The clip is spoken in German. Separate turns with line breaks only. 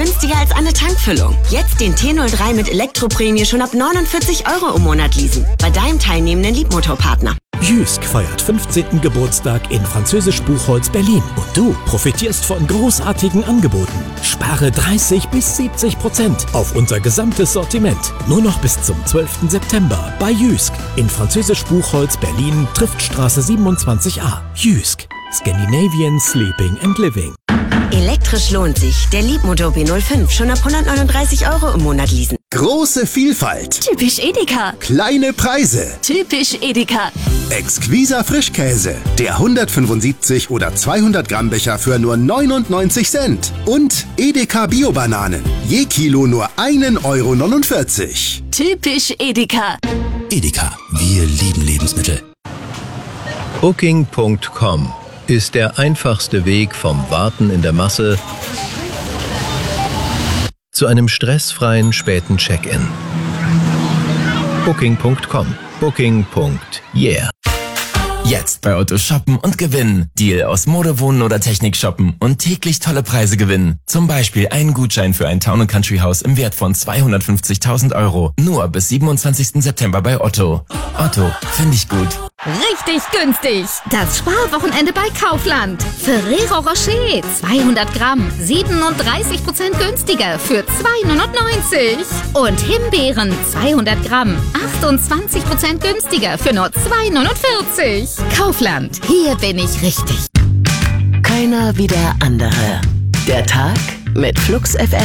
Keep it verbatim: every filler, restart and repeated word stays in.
günstiger als eine Tankfüllung. Jetzt den T null drei mit Elektroprämie schon ab neunundvierzig Euro im Monat leasen. Bei deinem teilnehmenden Liebmotorpartner.
Jysk feiert fünfzehnten Geburtstag in Französisch Buchholz, Berlin. Und du profitierst von großartigen Angeboten. Spare dreißig bis siebzig Prozent auf unser gesamtes Sortiment. Nur noch bis zum zwölften September bei Jysk in Französisch Buchholz, Berlin, Triftstraße siebenundzwanzig a. Jysk. Scandinavian Sleeping and Living.
Elektrisch lohnt sich. Der Liebmotor B null fünf schon ab hundertneununddreißig Euro im Monat leasen.
Große Vielfalt.
Typisch Edeka.
Kleine Preise.
Typisch Edeka.
Exquiser Frischkäse. Der hundertfünfundsiebzig oder zweihundert Gramm Becher für nur neunundneunzig Cent. Und Edeka Bio-Bananen. Je Kilo nur ein Euro neunundvierzig.
Typisch Edeka.
Edeka, wir lieben Lebensmittel.
Booking Punkt com ist der einfachste Weg vom Warten in der Masse zu einem stressfreien späten Check-in. Booking Punkt com. Booking. Yeah.
Jetzt bei Otto shoppen und gewinnen. Deal aus Mode, Wohnen oder Technik shoppen und täglich tolle Preise gewinnen. Zum Beispiel einen Gutschein für ein Town and Country Haus im Wert von zweihundertfünfzigtausend Euro. Nur bis siebenundzwanzigsten September bei Otto. Otto, finde ich gut.
Richtig günstig. Das Sparwochenende bei Kaufland. Ferrero Rocher zweihundert Gramm, siebenunddreißig Prozent günstiger für zwei neunundneunzig. Und Himbeeren zweihundert Gramm, achtundzwanzig Prozent günstiger für nur zwei neunundvierzig. Kaufland, hier bin ich richtig.
Keiner wie der andere. Der Tag mit Flux F M.